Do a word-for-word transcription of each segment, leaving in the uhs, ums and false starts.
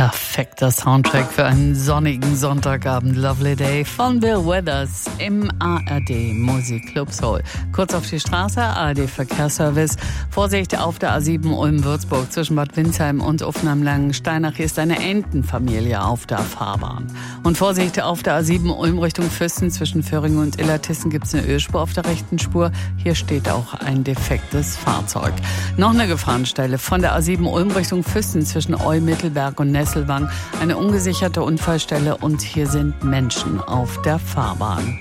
Perfekter Soundtrack für einen sonnigen Sonntagabend. Lovely Day von Bill Withers im A R D Musikclub Soul. Kurz auf die Straße, A R D Verkehrsservice. Vorsicht auf der A sieben Ulm-Würzburg zwischen Bad Windsheim und Uffenheim-Langensteinach. Hier ist eine Entenfamilie auf der Fahrbahn. Und Vorsicht auf der A sieben Ulm Richtung Füssen zwischen Föhring und Illertissen gibt es eine Ölspur auf der rechten Spur. Hier steht auch ein defektes Fahrzeug. Noch eine Gefahrenstelle von der A sieben Ulm Richtung Füssen zwischen Eu, Mittelberg und Nesselwang. Eine ungesicherte Unfallstelle und hier sind Menschen auf der Fahrbahn.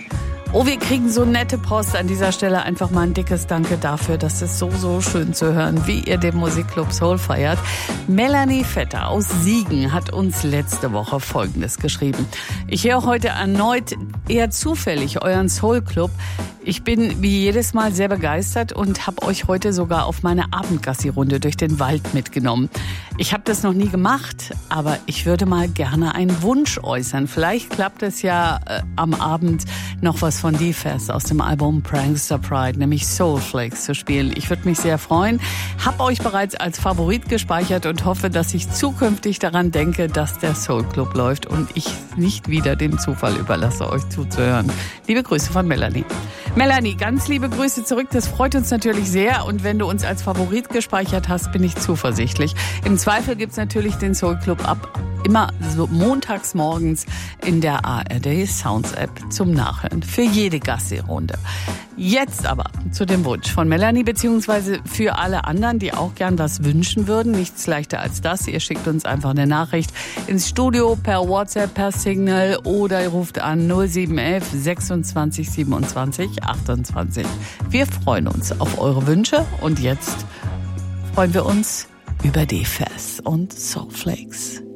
Oh, wir kriegen so nette Post. An dieser Stelle einfach mal ein dickes Danke dafür. Das ist so, so schön zu hören, wie ihr den Musikclub Soul feiert. Melanie Vetter aus Siegen hat uns letzte Woche Folgendes geschrieben. Ich höre heute erneut eher zufällig euren Soul Club. Ich bin wie jedes Mal sehr begeistert und habe euch heute sogar auf meine Abendgassi-Runde durch den Wald mitgenommen. Ich habe das noch nie gemacht, aber ich würde mal gerne einen Wunsch äußern. Vielleicht klappt es ja äh, am Abend noch was von D-Fest aus dem Album Prankster Pride, nämlich Soul Flakes zu spielen. Ich würde mich sehr freuen. Hab euch bereits als Favorit gespeichert und hoffe, dass ich zukünftig daran denke, dass der Soul Club läuft und ich nicht wieder dem Zufall überlasse, euch zuzuhören. Liebe Grüße von Melanie. Melanie, ganz liebe Grüße zurück. Das freut uns natürlich sehr. Und wenn du uns als Favorit gespeichert hast, bin ich zuversichtlich. Im Zweifel gibt's natürlich den Soul Club ab immer so montags morgens in der A R D Sounds App zum Nachhören für jede Gassi-Runde. Jetzt aber zu dem Wunsch von Melanie, beziehungsweise für alle anderen, die auch gern was wünschen würden. Nichts leichter als das. Ihr schickt uns einfach eine Nachricht ins Studio per WhatsApp, per Signal oder ihr ruft an null sieben elf sechsundzwanzig siebenundzwanzig achtundzwanzig. Wir freuen uns auf eure Wünsche und jetzt freuen wir uns über D-Fest und Soul Flakes.